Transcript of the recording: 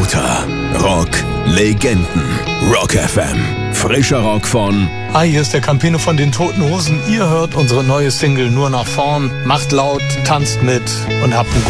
Scooter. Rock Legenden. Rock FM. Frischer Rock von... Hi, hier ist der Campino von den Toten Hosen. Ihr hört unsere neue Single Nur nach vorn. Macht laut, tanzt mit und habt einen